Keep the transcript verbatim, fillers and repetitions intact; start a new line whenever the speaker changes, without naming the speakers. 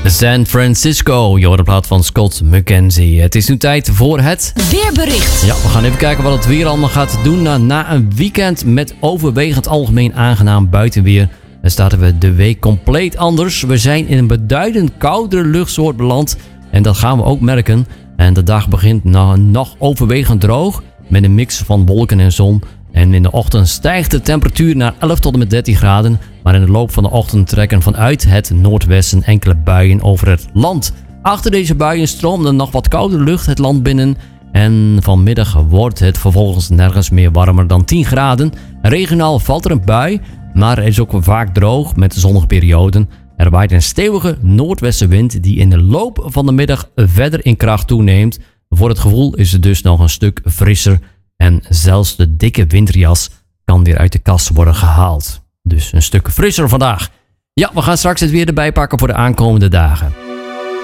San Francisco, je hoort de plaat van Scott McKenzie. Het is nu tijd voor het
weerbericht.
Ja, we gaan even kijken wat het weer allemaal gaat doen na, na een weekend met overwegend algemeen aangenaam buitenweer. Dan starten we de week compleet anders. We zijn in een beduidend koudere luchtsoort beland en dat gaan we ook merken. En de dag begint nou nog overwegend droog met een mix van wolken en zon. En in de ochtend stijgt de temperatuur naar elf tot en met dertien graden. Maar in de loop van de ochtend trekken vanuit het noordwesten enkele buien over het land. Achter deze buien stroomt er nog wat koude lucht het land binnen. En vanmiddag wordt het vervolgens nergens meer warmer dan tien graden. Regionaal valt er een bui, maar het is ook vaak droog met zonnige perioden. Er waait een stevige noordwestenwind die in de loop van de middag verder in kracht toeneemt. Voor het gevoel is het dus nog een stuk frisser. En zelfs de dikke winterjas kan weer uit de kast worden gehaald. Dus een stuk frisser vandaag. Ja, we gaan straks het weer erbij pakken voor de aankomende dagen.